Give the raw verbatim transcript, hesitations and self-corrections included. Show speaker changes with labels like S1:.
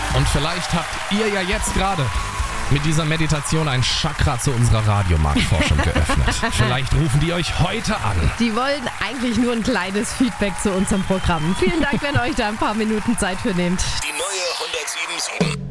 S1: Und vielleicht habt ihr ja jetzt gerade mit dieser Meditation ein Chakra zu unserer Radiomarktforschung geöffnet. Vielleicht rufen die euch heute an.
S2: Die wollen eigentlich nur ein kleines Feedback zu unserem Programm. Vielen Dank, wenn ihr euch da ein paar Minuten Zeit für nehmt.
S3: Die neue hundertsieben Komma sieben.